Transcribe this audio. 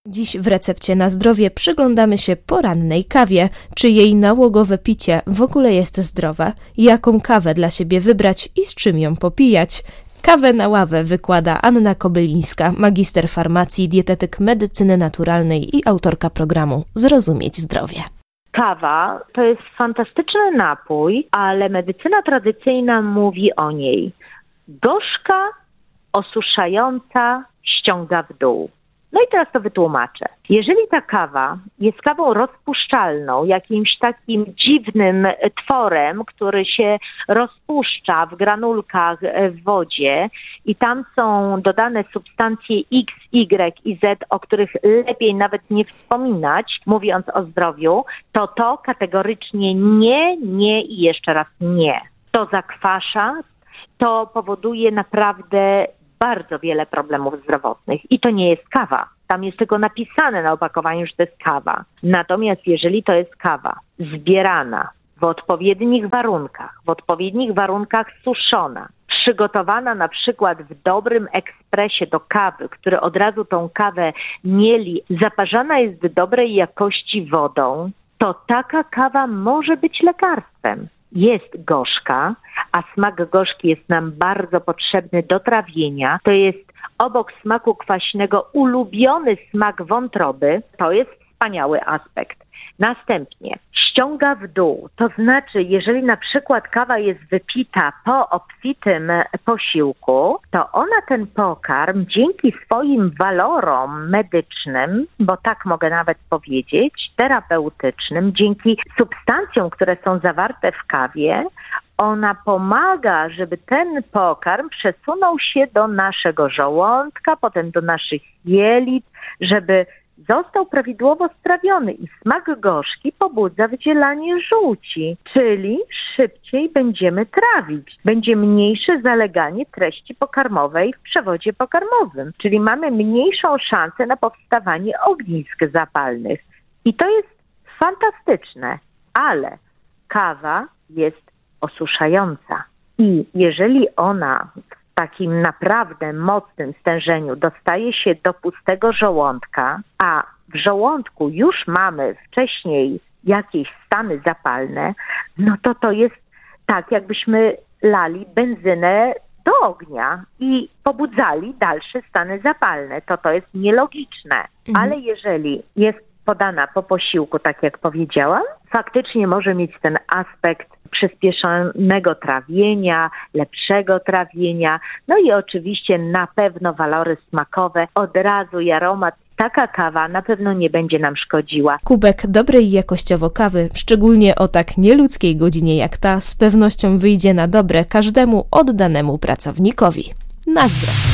Dziś w recepcie na zdrowie przyglądamy się porannej kawie. Czy jej nałogowe picie w ogóle jest zdrowe? Jaką kawę dla siebie wybrać i z czym ją popijać? Kawę na ławę wykłada Anna Kobylińska, magister farmacji, dietetyk medycyny naturalnej i autorka programu Zrozumieć Zdrowie. Kawa to jest fantastyczny napój, ale medycyna tradycyjna mówi o niej. Gorzka, osuszająca, ściąga w dół. No i teraz to wytłumaczę. Jeżeli ta kawa jest kawą rozpuszczalną, jakimś takim dziwnym tworem, który się rozpuszcza w granulkach w wodzie i tam są dodane substancje X, Y i Z, o których lepiej nawet nie wspominać, mówiąc o zdrowiu, to kategorycznie nie i jeszcze raz nie. To zakwasza, to powoduje naprawdę bardzo wiele problemów zdrowotnych i to nie jest kawa. Tam jest tylko napisane na opakowaniu, że to jest kawa. Natomiast jeżeli to jest kawa zbierana w odpowiednich warunkach suszona, przygotowana na przykład w dobrym ekspresie do kawy, który od razu tą kawę mieli, zaparzana jest dobrej jakości wodą, to taka kawa może być lekarstwem. Jest gorzka, a smak gorzki jest nam bardzo potrzebny do trawienia. To jest obok smaku kwaśnego ulubiony smak wątroby. To jest wspaniały aspekt. Następnie ściąga w dół. To znaczy, jeżeli na przykład kawa jest wypita po obfitym posiłku, to ona ten pokarm dzięki swoim walorom medycznym, bo tak mogę nawet powiedzieć, terapeutycznym, dzięki substancjom, które są zawarte w kawie, ona pomaga, żeby ten pokarm przesunął się do naszego żołądka, potem do naszych jelit, żeby został prawidłowo strawiony i smak gorzki pobudza wydzielanie żółci, czyli szybciej będziemy trawić. Będzie mniejsze zaleganie treści pokarmowej w przewodzie pokarmowym, czyli mamy mniejszą szansę na powstawanie ognisk zapalnych. I to jest fantastyczne, ale kawa jest osuszająca i jeżeli ona w takim naprawdę mocnym stężeniu dostaje się do pustego żołądka, a w żołądku już mamy wcześniej jakieś stany zapalne, no to jest tak, jakbyśmy lali benzynę do ognia i pobudzali dalsze stany zapalne. To jest nielogiczne. Ale jeżeli jest podana po posiłku, tak jak powiedziałam, faktycznie może mieć ten aspekt przyspieszonego trawienia, lepszego trawienia, no i oczywiście na pewno walory smakowe, od razu i aromat. Taka kawa na pewno nie będzie nam szkodziła. Kubek dobrej i jakościowo kawy, szczególnie o tak nieludzkiej godzinie jak ta, z pewnością wyjdzie na dobre każdemu oddanemu pracownikowi. Na zdrowie!